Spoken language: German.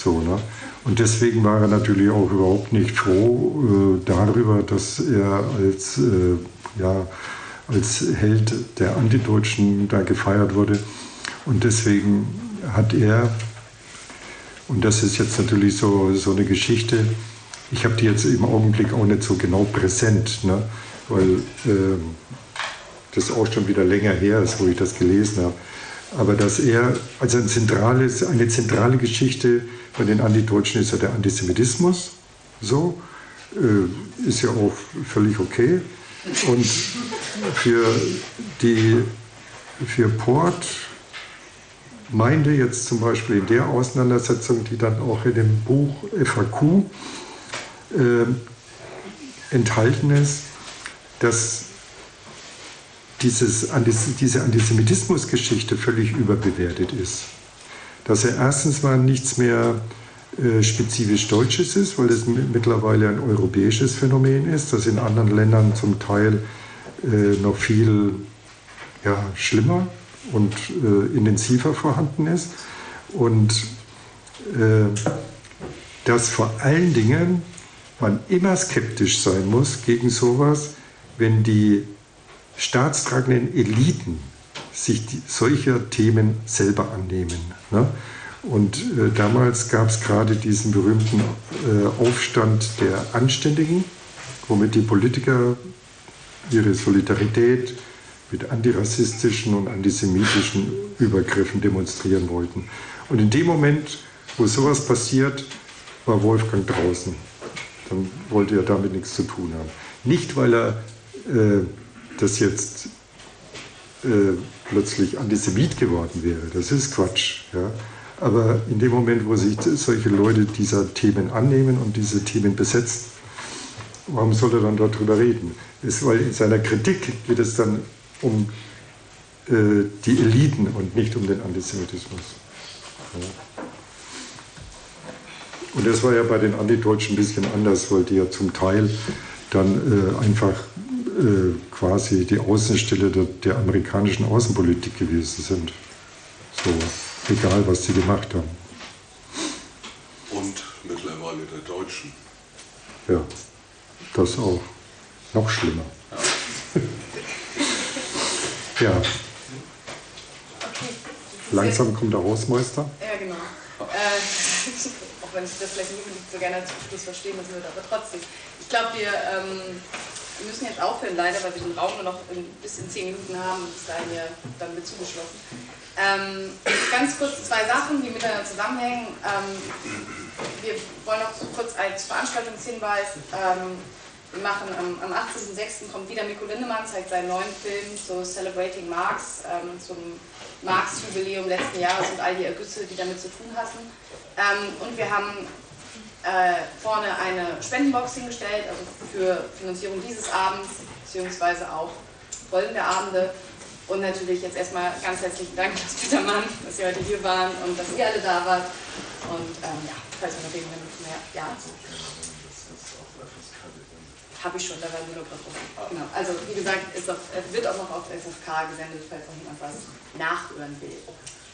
So, ne? Und deswegen war er natürlich auch überhaupt nicht froh darüber, dass er als Held der Antideutschen da gefeiert wurde. Und deswegen hat er, und das ist jetzt natürlich so eine Geschichte, ich habe die jetzt im Augenblick auch nicht so genau präsent, ne? Weil das auch schon wieder länger her ist, wo ich das gelesen habe. Aber dass er, also eine zentrale Geschichte bei den Antideutschen ist ja der Antisemitismus, so, ist ja auch völlig okay. Und für Port meinte jetzt zum Beispiel in der Auseinandersetzung, die dann auch in dem Buch FAQ enthalten ist, dass diese Antisemitismusgeschichte völlig überbewertet ist. Dass er erstens mal nichts mehr spezifisch Deutsches ist, weil es mittlerweile ein europäisches Phänomen ist, das in anderen Ländern zum Teil noch viel schlimmer und intensiver vorhanden ist. Und dass vor allen Dingen man immer skeptisch sein muss gegen sowas, wenn die staatstragenden Eliten sich solcher Themen selber annehmen. Ne? Und damals gab es gerade diesen berühmten Aufstand der Anständigen, womit die Politiker ihre Solidarität mit antirassistischen und antisemitischen Übergriffen demonstrieren wollten. Und in dem Moment, wo sowas passiert, war Wolfgang draußen. Dann wollte er damit nichts zu tun haben. Nicht, weil er das jetzt plötzlich Antisemit geworden wäre. Das ist Quatsch. Ja? Aber in dem Moment, wo sich solche Leute dieser Themen annehmen und diese Themen besetzen, warum soll er dann darüber reden? Weil in seiner Kritik geht es dann um die Eliten und nicht um den Antisemitismus. Ja. Und das war ja bei den Antideutschen ein bisschen anders, weil die ja zum Teil dann einfach quasi die Außenstelle der amerikanischen Außenpolitik gewesen sind. So, egal was sie gemacht haben. Und mittlerweile der Deutschen. Ja, das auch. Noch schlimmer. Ja. Okay. Langsam kommt der Hausmeister. Ja, genau. Auch wenn ich das vielleicht nicht unbedingt so gerne als Schluss verstehen müssen würde, aber trotzdem. Ich glaube, wir müssen jetzt aufhören, leider, weil wir den Raum nur noch bis in 10 Minuten haben und bis dahin ja dann mit zugeschlossen. Ganz kurz 2 Sachen, die miteinander zusammenhängen. Wir wollen noch so kurz als Veranstaltungshinweis, wir machen am 18.06. kommt wieder Mikko Lindemann, zeigt seinen neuen Film zu Celebrating Marx, zum Marx-Jubiläum letzten Jahres und all die Ergüsse, die damit zu tun hatten. Und wir haben vorne eine Spendenbox hingestellt, also für Finanzierung dieses Abends, beziehungsweise auch folgende Abende. Und natürlich jetzt erstmal ganz herzlichen Dank, Peter Mann, dass Sie heute hier waren und dass ihr alle da wart. Und falls wir noch irgendwann mehr, habe ich schon, da werden wir nur drauf rum. Genau. Also wie gesagt, wird auch noch auf SFK gesendet, falls noch jemand was nachhören will.